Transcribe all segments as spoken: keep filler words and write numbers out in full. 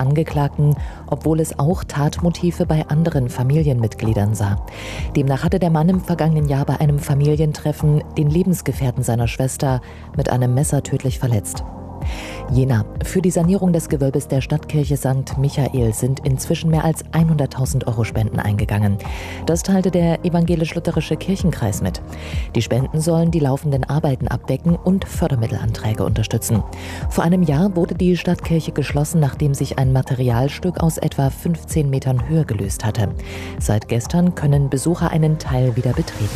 Angeklagten, obwohl es auch Tatmotive bei anderen Familienmitgliedern sah. Demnach hatte der Mann im vergangenen Jahr bei einem Familientreffen den Lebensgefährten seiner Schwester mit einem Messer tödlich verletzt. Jena. Für die Sanierung des Gewölbes der Stadtkirche Sankt Michael sind inzwischen mehr als hunderttausend Euro Spenden eingegangen. Das teilte der evangelisch-lutherische Kirchenkreis mit. Die Spenden sollen die laufenden Arbeiten abdecken und Fördermittelanträge unterstützen. Vor einem Jahr wurde die Stadtkirche geschlossen, nachdem sich ein Materialstück aus etwa fünfzehn Metern Höhe gelöst hatte. Seit gestern können Besucher einen Teil wieder betreten.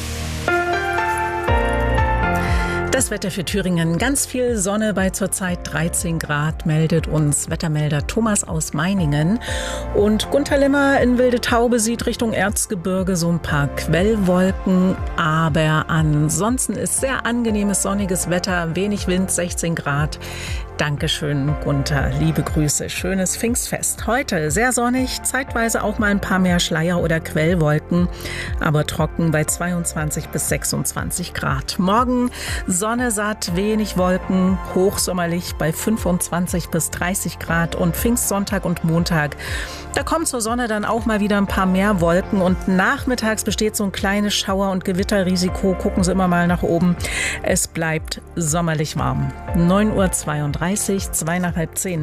Das Wetter für Thüringen. Ganz viel Sonne bei zurzeit dreizehn Grad, meldet uns Wettermelder Thomas aus Meiningen. Und Gunter Limmer in Wilde Taube sieht Richtung Erzgebirge so ein paar Quellwolken. Aber ansonsten ist sehr angenehmes sonniges Wetter, wenig Wind, sechzehn Grad. Dankeschön, Gunther. Liebe Grüße. Schönes Pfingstfest. Heute sehr sonnig, zeitweise auch mal ein paar mehr Schleier- oder Quellwolken, aber trocken bei zweiundzwanzig bis sechsundzwanzig Grad. Morgen Sonne satt, wenig Wolken, hochsommerlich bei fünfundzwanzig bis dreißig Grad und Pfingstsonntag und Montag. Da kommt zur Sonne dann auch mal wieder ein paar mehr Wolken und nachmittags besteht so ein kleines Schauer- und Gewitterrisiko. Gucken Sie immer mal nach oben. Es bleibt sommerlich warm. neun Uhr zweiunddreißig, zwei nach halb zehn.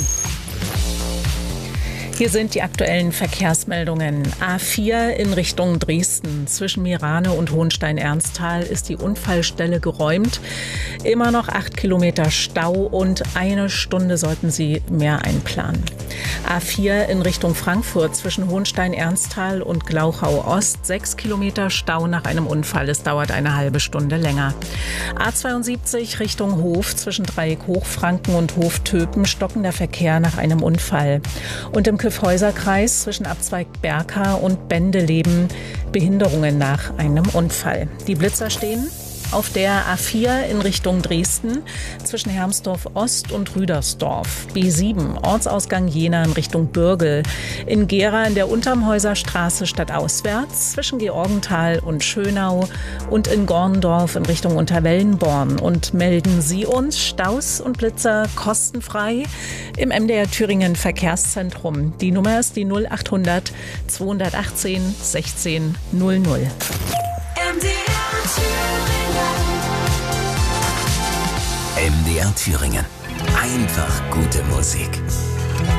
Hier sind die aktuellen Verkehrsmeldungen. A vier in Richtung Dresden. Zwischen Mirane und Hohenstein-Ernsthal ist die Unfallstelle geräumt. Immer noch acht Kilometer Stau und eine Stunde sollten Sie mehr einplanen. A vier in Richtung Frankfurt zwischen Hohenstein-Ernsthal und Glauchau-Ost. Sechs Kilometer Stau nach einem Unfall. Es dauert eine halbe Stunde länger. A zweiundsiebzig Richtung Hof zwischen Dreieck Hochfranken und Hof-Töpen. Stockender Verkehr nach einem Unfall. Und im Kyffhäuser-Kreis zwischen Abzweig Berka und Bendeleben Behinderungen nach einem Unfall. Die Blitzer stehen auf der A vier in Richtung Dresden zwischen Hermsdorf Ost und Rüdersdorf. B sieben Ortsausgang Jena in Richtung Bürgel. In Gera in der Untermhäuser Straße stadtauswärts zwischen Georgenthal und Schönau und in Gorndorf in Richtung Unterwellenborn. Und melden Sie uns Staus und Blitzer kostenfrei im M D R Thüringen Verkehrszentrum. Die Nummer ist die null achthundert zweihundertachtzehn sechzehn null null. M D R Thüringen. M D R Thüringen. Einfach gute Musik.